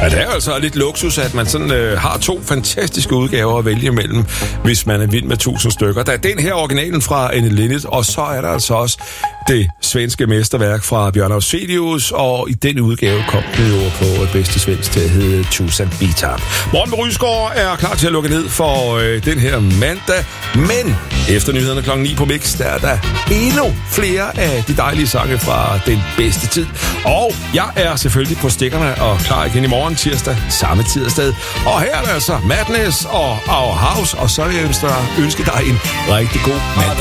Ja, det er altså lidt luksus, at man sådan har 2 fantastiske udgaver at vælge mellem, hvis man er vild med 1000 stykker. Der er den her originalen fra Anne Linnet, og så er der altså også det svenske mesterværk fra Bjørn Afzelius, og i den udgave kom det jo på bedste svensk til at hedde Tusen Bitar. Morten Rysgaard er klar til at lukke ned for den her mandag, men efter nyhederne klokken 9 på Mix, der er der endnu flere af de dejlige sange fra den bedste tid. Og jeg er selvfølgelig på stikkerne og klar igen i morgen tirsdag, samme tid og sted. Og her er der altså Madness og Our House, og så vil jeg ønske dig en rigtig god mandag.